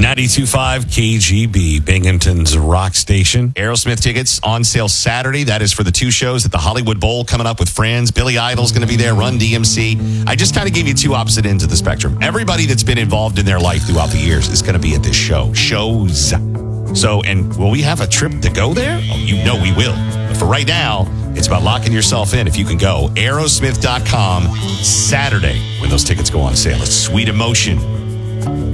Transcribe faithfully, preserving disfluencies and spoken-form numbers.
ninety-two point five K G B, Binghamton's rock station. Aerosmith tickets on sale Saturday. That is for the two shows at the Hollywood Bowl coming up with Friends. Billy Idol's going to be there, Run D M C. I just kind of gave you two opposite ends of the spectrum. Everybody that's been involved in their life throughout the years is going to be at this show. Shows. So, and will we have a trip to go there? Oh, you know we will. But for right now, it's about locking yourself in if you can go. Aerosmith dot com Saturday when those tickets go on sale. It's Sweet Emotion.